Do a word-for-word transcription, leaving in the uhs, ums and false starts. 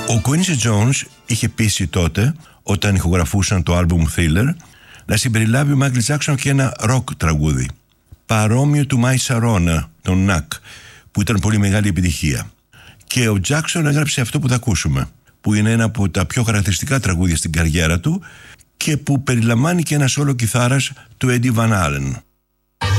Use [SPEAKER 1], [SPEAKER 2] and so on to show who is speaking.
[SPEAKER 1] Ο Quincy Jones είχε πείσει τότε, όταν ηχογραφούσαν το άλμπουμ Thriller, να συμπεριλάβει ο Michael Jackson και ένα ροκ τραγούδι, παρόμοιο του My Sharona, τον Knack, που ήταν πολύ μεγάλη επιτυχία. Και ο Jackson έγραψε αυτό που θα ακούσουμε, που είναι ένα από τα πιο χαρακτηριστικά τραγούδια στην καριέρα του και που περιλαμβάνει και ένα σόλο κιθάρας του Eddie Van Halen.